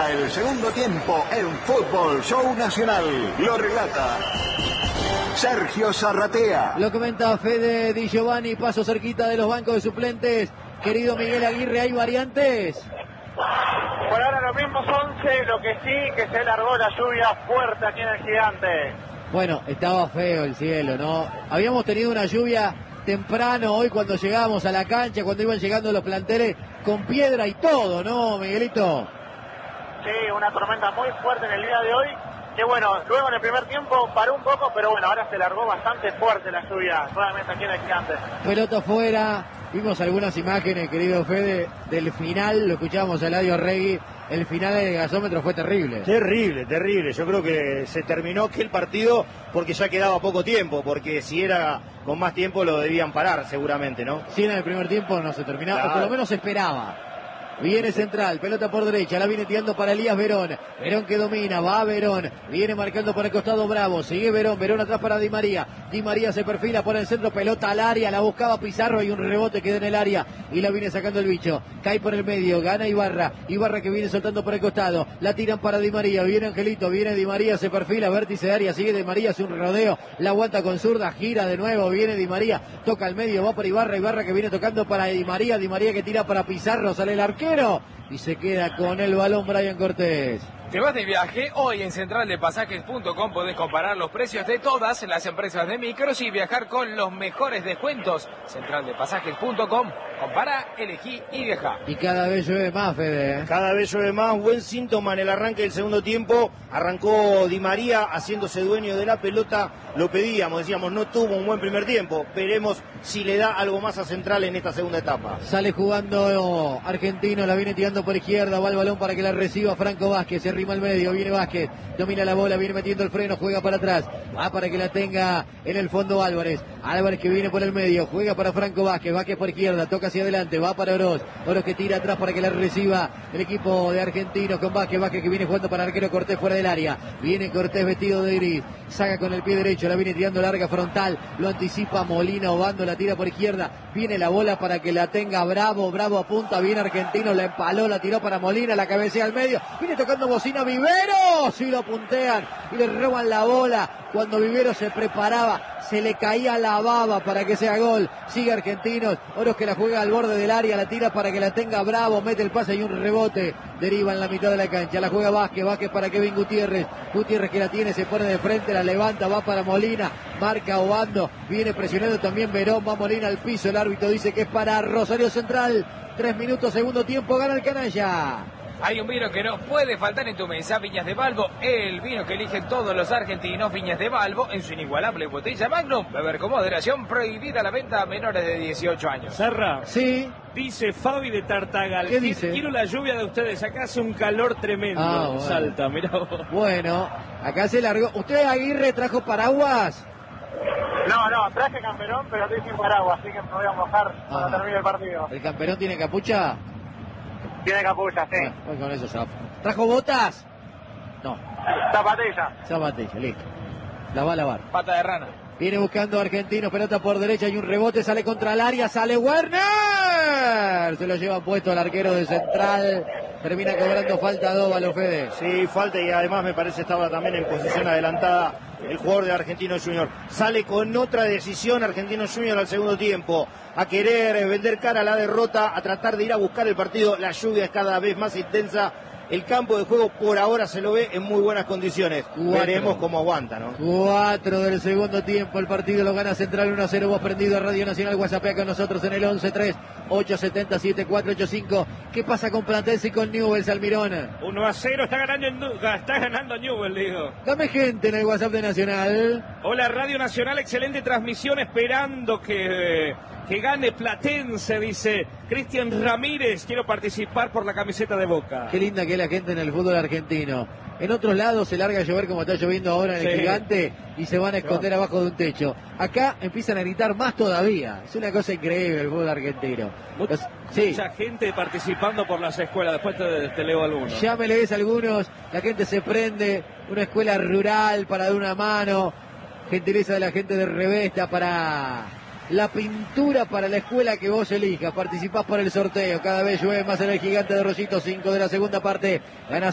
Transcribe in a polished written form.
Comienza el segundo tiempo en Fútbol Show Nacional. Lo relata Sergio Zarratea. Lo comenta Fede Di Giovanni, paso cerquita de los bancos de suplentes. Querido Miguel Aguirre, ¿hay variantes? Por ahora los mismos 11, lo que sí, que se largó la lluvia fuerte aquí en el Gigante. Bueno, estaba feo el cielo, ¿no? Habíamos tenido una lluvia temprano hoy cuando llegábamos a la cancha, cuando iban llegando los planteles con piedra y todo, ¿no, Miguelito? Sí, una tormenta muy fuerte en el día de hoy. Que bueno, luego en el primer tiempo paró un poco, pero bueno, ahora se largó bastante fuerte la lluvia, nuevamente aquí en el Gigante. Pelota afuera, vimos algunas imágenes, querido Fede, del final, lo escuchábamos a Eladio Regui, el final del gasómetro fue terrible. Terrible, terrible, yo creo que se terminó aquel partido porque ya quedaba poco tiempo, porque si era con más tiempo lo debían parar seguramente, ¿no? Si en el primer tiempo no se terminaba, Claro. o por lo menos se esperaba. Viene central, pelota por derecha, la viene tirando para Elías Verón. Verón que domina, va Verón, viene marcando por el costado Bravo, sigue Verón, Verón atrás para Di María. Di María se perfila por el centro, pelota al área, la buscaba Pizarro y un rebote queda en el área y la viene sacando el bicho. Cae por el medio, gana Ibarra, Ibarra que viene soltando por el costado, la tiran para Di María, viene Angelito, viene Di María, se perfila, vértice de área, sigue Di María, hace un rodeo, la aguanta con zurda, gira de nuevo, viene Di María, toca al medio, va para Ibarra, Ibarra que viene tocando para Di María que tira para Pizarro, sale el arquero y se queda con el balón Brian Cortés. ¿Te vas de viaje? Hoy en centraldepasajes.com podés comparar los precios de todas las empresas de micros y viajar con los mejores descuentos. Centraldepasajes.com, compara, elegí y viaja. Y cada vez llueve más, Fede, ¿eh? Cada vez llueve más, buen síntoma en el arranque del segundo tiempo. Arrancó Di María haciéndose dueño de la pelota, lo pedíamos, decíamos, no tuvo un buen primer tiempo. Veremos si le da algo más a Central en esta segunda etapa. Sale jugando Argentino, la viene tirando por izquierda, va el balón para que la reciba Franco Vázquez, se arrima al medio, viene Vázquez, domina la bola, viene metiendo el freno, juega para atrás, va para que la tenga en el fondo Álvarez, Álvarez que viene por el medio, juega para Franco Vázquez, Vázquez por izquierda, toca hacia adelante, va para Oroz, Oroz que tira atrás para que la reciba el equipo de Argentinos con Vázquez, Vázquez que viene jugando para arquero Cortés fuera del área, viene Cortés vestido de gris, saca con el pie derecho, la viene tirando larga frontal, lo anticipa Molina, Obando, la tira por izquierda, viene la bola para que la tenga Bravo, Bravo apunta, viene Argentino, la empaló, la tiró para Molina, la cabecea al medio, viene tocando bocina Vivero, si lo puntean y le roban la bola, cuando Vivero se preparaba, se le caía la baba para que sea gol, sigue Argentinos, Oroz que la juega al borde del área, la tira para que la tenga Bravo, mete el pase y un rebote, deriva en la mitad de la cancha, la juega Vázquez, Vázquez para Kevin Gutiérrez, Gutiérrez que la tiene, se pone de frente, la levanta, va para Molina, marca Obando, viene presionando también Verón, va Molina al piso, el árbitro dice que es para Rosario Central, 3 minutos, segundo tiempo, gana el canalla. Hay un vino que no puede faltar en tu mesa, Viñas de Balbo, el vino que eligen todos los argentinos, Viñas de Balbo, en su inigualable botella Magnum. Beber con moderación, prohibida la venta a menores de 18 años. Serra, Sí, dice Fabi de Tartagal. ¿Qué dice? Quiero la lluvia de ustedes, acá hace un calor tremendo. Bueno. Salta, mirá vos. Bueno, acá se largó. ¿Usted, Aguirre, trajo paraguas? No, traje camperón, pero estoy sin paraguas, así que me voy a mojar cuando termine el partido. ¿El camperón tiene capucha? Tiene capucha, sí. Bueno, con eso zafo. ¿Trajo botas? No, Zapatilla. zapatilla, listo. La va a lavar. Pata de rana. Viene buscando Argentinos, pelota por derecha y un rebote, sale contra el área, sale Werner. Se lo lleva puesto el arquero de Central. Termina cobrando falta Dóvalo, Fede. Sí, falta y además me parece estaba también en posición adelantada el jugador de Argentino Junior. Sale con otra decisión Argentino Junior al segundo tiempo, a querer vender cara a la derrota, a tratar de ir a buscar el partido. La lluvia es cada vez más intensa. El campo de juego por ahora se lo ve en muy buenas condiciones. Veremos cómo aguanta, ¿no? 4 del segundo tiempo, el partido lo gana Central 1-0. Vos prendido a Radio Nacional, WhatsApp con nosotros en el 11-3-870-7485. ¿Qué pasa con Platense y con Newell's, Almirón? 1-0, está ganando Newell, digo. Dame gente en el WhatsApp de Nacional. Hola, Radio Nacional, excelente transmisión, esperando que gane Platense, dice Cristian Ramírez. Quiero participar por la camiseta de Boca. Qué linda que es la gente en el fútbol argentino. En otros lados se larga a llover como está lloviendo ahora en el Gigante y se van a esconder abajo de un techo. Acá empiezan a gritar más todavía. Es una cosa increíble el fútbol argentino. Mucha gente participando por las escuelas. Después te leo algunos. Ya me lees algunos. La gente se prende. Una escuela rural para dar una mano. Gentileza de la gente de Revesta para la pintura para la escuela que vos elijas. Participás por el sorteo. Cada vez llueve más en el Gigante de Rosito. 5 de la segunda parte. Ganas